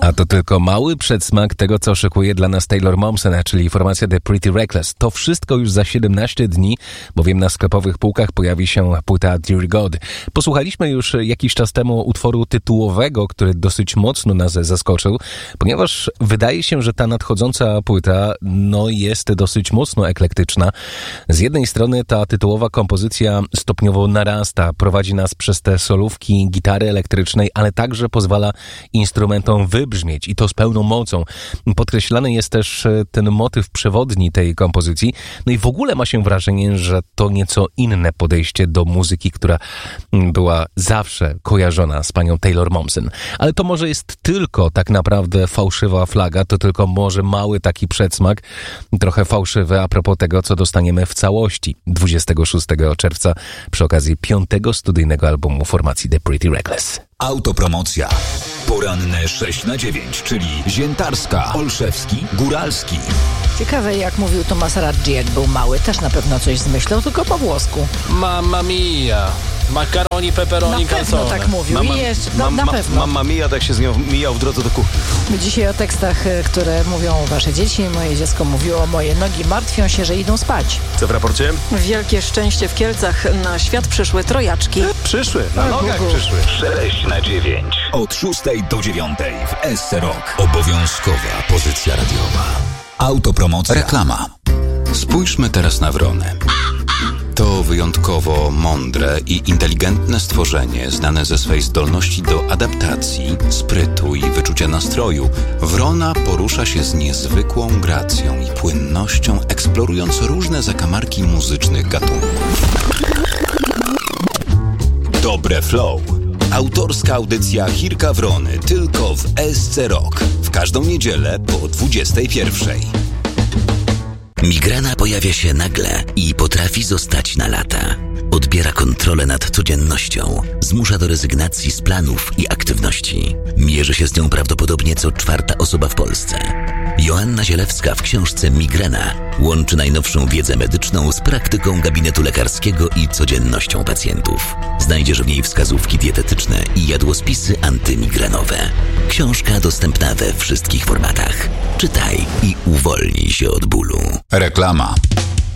A to tylko mały przedsmak tego, co szykuje dla nas Taylor Momsen, czyli formacja The Pretty Reckless. To wszystko już za 17 dni, bowiem na sklepowych półkach pojawi się płyta Dear God. Posłuchaliśmy już jakiś czas temu utworu tytułowego, który dosyć mocno nas zaskoczył, ponieważ wydaje się, że ta nadchodząca płyta jest dosyć mocno eklektyczna. Z jednej strony ta tytułowa kompozycja stopniowo narasta, prowadzi nas przez te solówki gitary elektrycznej, ale także pozwala instrumentom wybrzmieć i to z pełną mocą. Podkreślany jest też ten motyw przewodni tej kompozycji. I w ogóle ma się wrażenie, że to nieco inne podejście do muzyki, która była zawsze kojarzona z panią Taylor Momsen. Ale to może jest tylko tak naprawdę fałszywa flaga, to tylko może mały taki przedsmak, trochę fałszywy a propos tego, co dostaniemy w całości 26 czerwca przy okazji 5. studyjnego albumu formacji The Pretty Reckless. Autopromocja. Poranne 6-9, czyli Ziętarska, Olszewski, Góralski. Ciekawe, jak mówił Tomas Raggi, jak był mały. Też na pewno coś zmyślał, tylko po włosku. Mamma mia. Makaroni, pepperoni, Na pewno calzone. tak mówił. I jeszcze, na pewno. Mamma mia, tak się z nią mijał w drodze do kuchni. Dzisiaj o tekstach, które mówią wasze dzieci. Moje dziecko mówiło: moje nogi martwią się, że idą spać. Co w raporcie? Wielkie szczęście w Kielcach. Na świat przyszły trojaczki. Przyszły, na nogach przyszły. 6-9. Od 6 do 9 w SC Rock. Obowiązkowa pozycja radiowa. Autopromocja. Reklama. Spójrzmy teraz na wronę. To wyjątkowo mądre i inteligentne stworzenie, znane ze swej zdolności do adaptacji, sprytu i wyczucia nastroju. Wrona porusza się z niezwykłą gracją i płynnością, eksplorując różne zakamarki muzycznych gatunków. Dobre Flow. Autorska audycja Chirka Wrony tylko w SC Rock. W każdą niedzielę po 21. Migrena pojawia się nagle i potrafi zostać na lata. Odbiera kontrolę nad codziennością, zmusza do rezygnacji z planów i aktywności. Mierzy się z nią prawdopodobnie co 4. osoba w Polsce. Joanna Zielewska w książce Migrena łączy najnowszą wiedzę medyczną z praktyką gabinetu lekarskiego i codziennością pacjentów. Znajdziesz w niej wskazówki dietetyczne i jadłospisy antymigrenowe. Książka dostępna we wszystkich formatach. Czytaj i uwolnij się od bólu. Reklama.